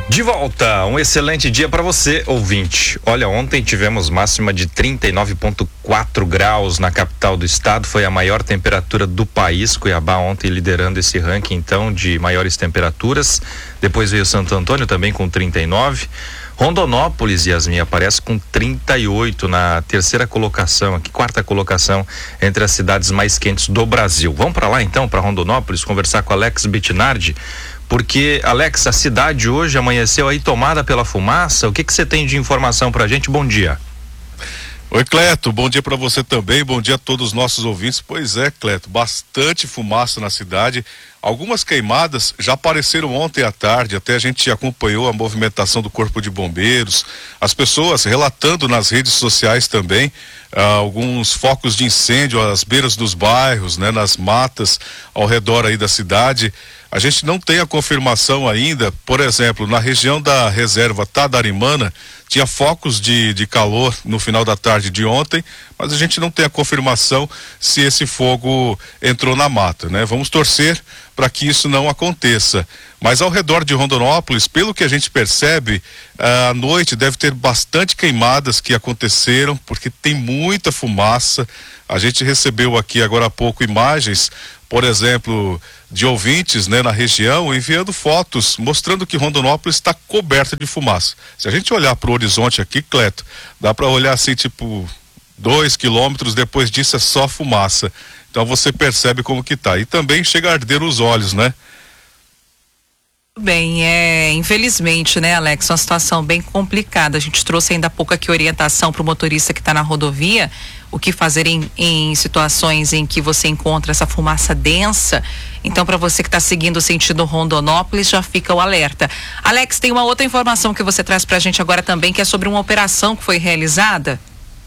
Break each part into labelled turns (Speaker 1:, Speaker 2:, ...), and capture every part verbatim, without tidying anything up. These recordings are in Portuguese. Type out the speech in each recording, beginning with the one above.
Speaker 1: De volta, um excelente dia para você, ouvinte. Olha, ontem tivemos máxima de trinta e nove vírgula quatro graus na capital do estado, foi a maior temperatura do país. Cuiabá ontem liderando esse ranking então de maiores temperaturas. Depois veio Santo Antônio também com trinta e nove. Rondonópolis, Yasmin, aparece com trinta e oito na terceira colocação, aqui quarta colocação entre as cidades mais quentes do Brasil. Vamos para lá então, para Rondonópolis, conversar com Alex Bettinardi. Porque, Alex, a cidade hoje amanheceu aí tomada pela fumaça. O que que você tem de informação pra gente? Bom dia.
Speaker 2: Oi, Cleto, bom dia para você também, bom dia a todos os nossos ouvintes. Pois é, Cleto, bastante fumaça na cidade. Algumas queimadas já apareceram ontem à tarde, até a gente acompanhou a movimentação do Corpo de Bombeiros, as pessoas relatando nas redes sociais também ah, alguns focos de incêndio às beiras dos bairros, né, nas matas ao redor aí da cidade. A gente não tem a confirmação ainda, por exemplo, na região da reserva Tadarimana, tinha focos de, de calor no final da tarde de ontem, mas a gente não tem a confirmação se esse fogo entrou na mata, né? Vamos torcer para que isso não aconteça. Mas ao redor de Rondonópolis, pelo que a gente percebe, à noite deve ter bastante queimadas que aconteceram, porque tem muita fumaça. A gente recebeu aqui agora há pouco imagens, por exemplo, de ouvintes, né, na região, enviando fotos mostrando que Rondonópolis está coberta de fumaça. Se a gente olhar para o horizonte aqui, Cleto, dá para olhar assim, tipo, dois quilômetros, depois disso é só fumaça. Então você percebe como que tá. E também chega a arder os olhos, né?
Speaker 3: Bem, é, infelizmente, né, Alex, uma situação bem complicada. A gente trouxe ainda há pouco aqui orientação para o motorista que está na rodovia, o que fazer em, em situações em que você encontra essa fumaça densa. Então, para você que está seguindo o sentido Rondonópolis, já fica o alerta. Alex, tem uma outra informação que você traz para a gente agora também, que é sobre uma operação que foi realizada.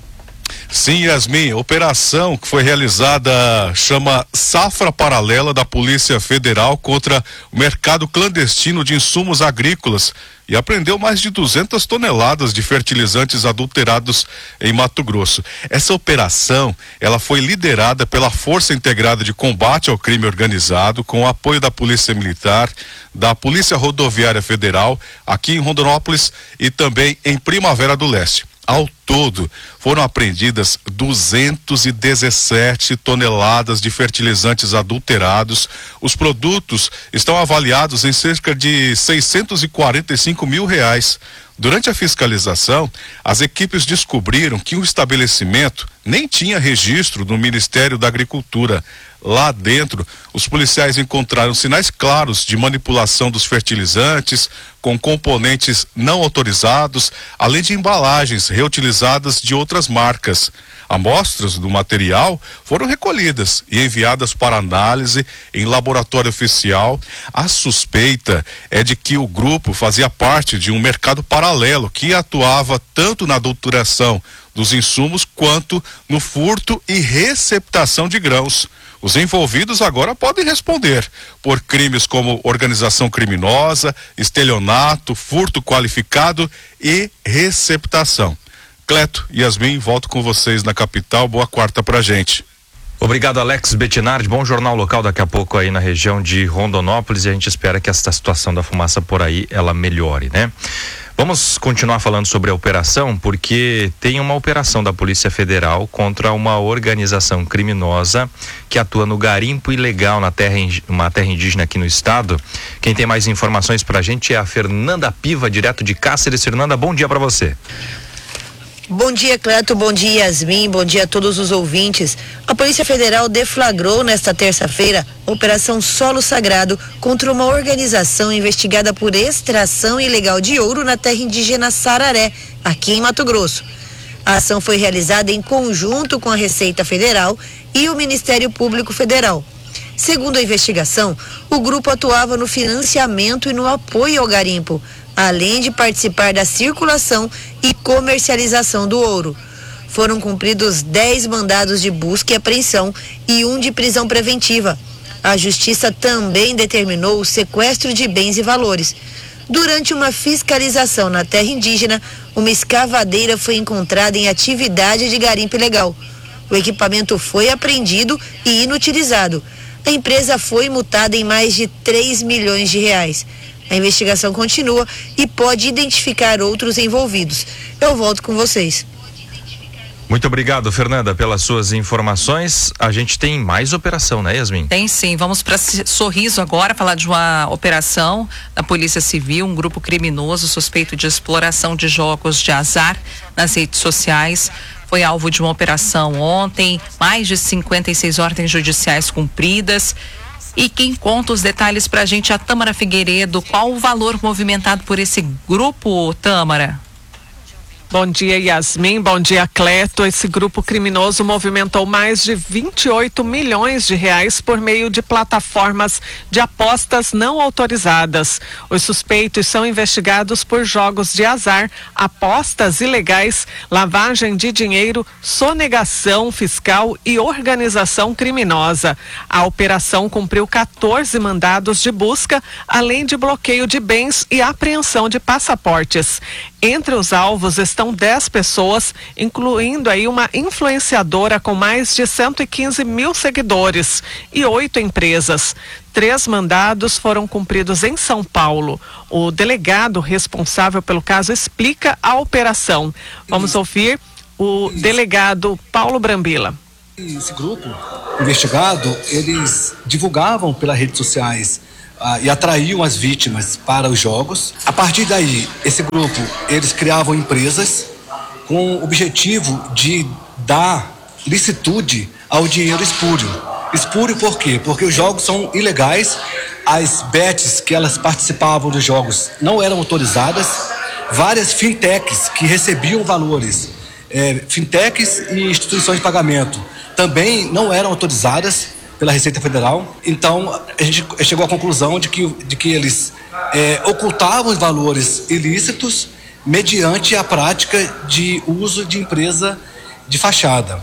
Speaker 2: Sim, Yasmin, a operação que foi realizada chama Safra Paralela da Polícia Federal contra o mercado clandestino de insumos agrícolas e apreendeu mais de duzentas toneladas de fertilizantes adulterados em Mato Grosso. Essa operação, ela foi liderada pela Força Integrada de Combate ao Crime Organizado, com o apoio da Polícia Militar, da Polícia Rodoviária Federal, aqui em Rondonópolis e também em Primavera do Leste. Ao todo, foram apreendidas duzentas e dezessete toneladas de fertilizantes adulterados. Os produtos estão avaliados em cerca de seiscentos e quarenta e cinco mil reais. Durante a fiscalização, as equipes descobriram que o estabelecimento nem tinha registro do Ministério da Agricultura. Lá dentro, os policiais encontraram sinais claros de manipulação dos fertilizantes, com componentes não autorizados, além de embalagens reutilizadas de outras marcas. Amostras do material foram recolhidas e enviadas para análise em laboratório oficial. A suspeita é de que o grupo fazia parte de um mercado paralelo que atuava tanto na adulteração dos insumos quanto no furto e receptação de grãos. Os envolvidos agora podem responder por crimes como organização criminosa, estelionato, furto qualificado e receptação. Cleto e Yasmin, volto com vocês na capital. Boa quarta pra gente.
Speaker 1: Obrigado, Alex Bettinardi. Bom jornal local daqui a pouco aí na região de Rondonópolis, e a gente espera que essa situação da fumaça por aí, ela melhore, né? Vamos continuar falando sobre a operação, porque tem uma operação da Polícia Federal contra uma organização criminosa que atua no garimpo ilegal na terra, uma terra indígena aqui no estado. Quem tem mais informações pra gente é a Fernanda Piva, direto de Cáceres. Fernanda, bom dia pra você.
Speaker 4: Bom dia, Cleto, bom dia, Yasmin, bom dia a todos os ouvintes. A Polícia Federal deflagrou nesta terça-feira a Operação Solo Sagrado contra uma organização investigada por extração ilegal de ouro na terra indígena Sararé, aqui em Mato Grosso. A ação foi realizada em conjunto com a Receita Federal e o Ministério Público Federal. Segundo a investigação, o grupo atuava no financiamento e no apoio ao garimpo, além de participar da circulação e comercialização do ouro. Foram cumpridos dez mandados de busca e apreensão e um de prisão preventiva. A Justiça também determinou o sequestro de bens e valores. Durante uma fiscalização na terra indígena, uma escavadeira foi encontrada em atividade de garimpo ilegal. O equipamento foi apreendido e inutilizado. A empresa foi multada em mais de três milhões de reais. A investigação continua e pode identificar outros envolvidos. Eu volto com vocês.
Speaker 1: Muito obrigado, Fernanda, pelas suas informações. A gente tem mais operação, né, Yasmin?
Speaker 3: Tem sim. Vamos para Sorriso agora, falar de uma operação da Polícia Civil, um grupo criminoso suspeito de exploração de jogos de azar nas redes sociais. Foi alvo de uma operação ontem, mais de cinquenta e seis ordens judiciais cumpridas. E quem conta os detalhes pra gente é a Tâmara Figueiredo. Qual o valor movimentado por esse grupo, Tâmara?
Speaker 5: Bom dia, Yasmin. Bom dia, Cleto. Esse grupo criminoso movimentou mais de vinte e oito milhões de reais por meio de plataformas de apostas não autorizadas. Os suspeitos são investigados por jogos de azar, apostas ilegais, lavagem de dinheiro, sonegação fiscal e organização criminosa. A operação cumpriu quatorze mandados de busca, além de bloqueio de bens e apreensão de passaportes. Entre os alvos estão dez pessoas, incluindo aí uma influenciadora com mais de cento e quinze mil seguidores e oito empresas. Três mandados foram cumpridos em São Paulo. O delegado responsável pelo caso explica a operação. Vamos ouvir o delegado Paulo Brambila.
Speaker 6: Esse grupo investigado, eles divulgavam pelas redes sociais Ah, e atraíam as vítimas para os jogos. A partir daí, esse grupo, eles criavam empresas com o objetivo de dar licitude ao dinheiro espúrio. Espúrio por quê? Porque os jogos são ilegais, as bets que elas participavam dos jogos não eram autorizadas, várias fintechs que recebiam valores, é, fintechs e instituições de pagamento também não eram autorizadas pela Receita Federal. Então a gente chegou à conclusão de que, de que eles é, ocultavam os valores ilícitos mediante a prática de uso de empresa de fachada.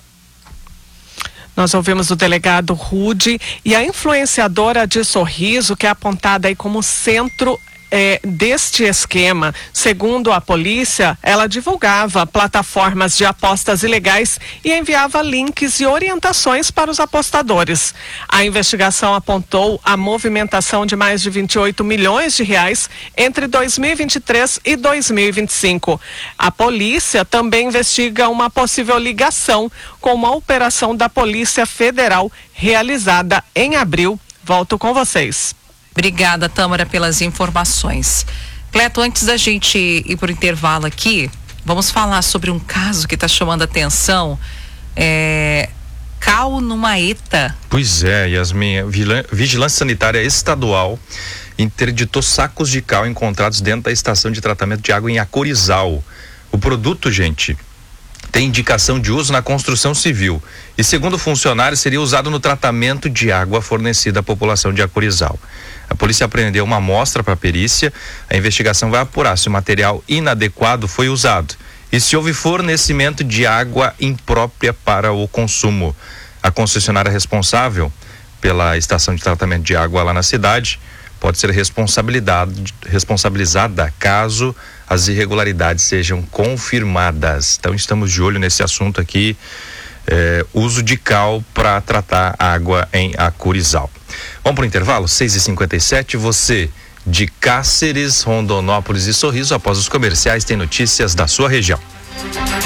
Speaker 5: Nós ouvimos o delegado Rude e a influenciadora de Sorriso, que é apontada aí como centro É, deste esquema. Segundo a polícia, ela divulgava plataformas de apostas ilegais e enviava links e orientações para os apostadores. A investigação apontou a movimentação de mais de vinte e oito milhões de reais entre dois mil e vinte e três e dois mil e vinte e cinco. A polícia também investiga uma possível ligação com uma operação da Polícia Federal realizada em abril. Volto com vocês.
Speaker 3: Obrigada, Tâmara, pelas informações. Cleto, antes da gente ir para o intervalo aqui, vamos falar sobre um caso que está chamando a atenção. É... Cal no Maeta.
Speaker 1: Pois é, Yasmin. Vigilância Sanitária Estadual interditou sacos de cal encontrados dentro da estação de tratamento de água em Acorizal. O produto, gente, tem indicação de uso na construção civil e, segundo o funcionário, seria usado no tratamento de água fornecida à população de Acorizal. A polícia apreendeu uma amostra para a perícia. A investigação vai apurar se o material inadequado foi usado e se houve fornecimento de água imprópria para o consumo. A concessionária responsável pela estação de tratamento de água lá na cidade pode ser responsabilizada caso as irregularidades sejam confirmadas. Então estamos de olho nesse assunto aqui, é, uso de cal para tratar água em Acorizal. Vamos para o intervalo, seis e cinquenta e sete. Você de Cáceres, Rondonópolis e Sorriso, após os comerciais, tem notícias da sua região.